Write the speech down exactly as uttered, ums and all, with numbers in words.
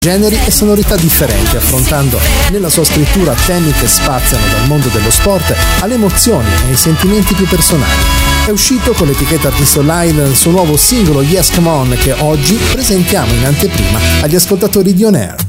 generi e sonorità differenti, affrontando nella sua scrittura temi che spaziano dal mondo dello sport alle emozioni e ai sentimenti più personali. È uscito con l'etichetta Artist Online il suo nuovo singolo Yes Come On, che oggi presentiamo in anteprima agli ascoltatori di On Air.